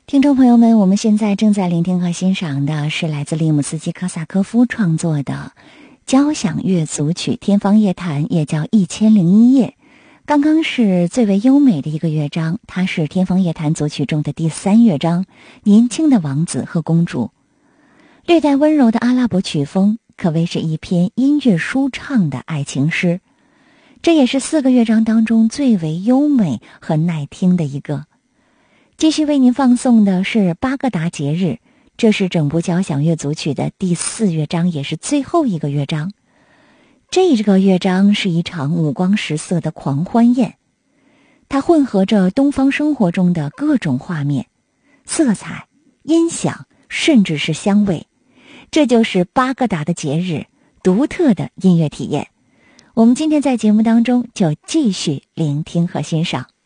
听众朋友们，我们现在正在聆听和欣赏的是来自利姆斯基科萨科夫创作的交响乐组曲《天方夜谭》，也叫《1001夜》。刚刚是最为优美的一个乐章，它是《天方夜谭》组曲中的第3乐章，年轻的王子和公主。略带温柔的阿拉伯曲风，可谓是一篇音乐舒畅的爱情诗。这也是4个乐章当中最为优美和耐听的一个。继续为您放送的是巴格达节日，这是整部交响乐组曲的第4乐章，也是最后一个乐章。这个乐章是一场五光十色的狂欢宴，它混合着东方生活中的各种画面、色彩、音响，甚至是香味。这就是巴格达的节日独特的音乐体验。我们今天在节目当中就继续聆听和欣赏。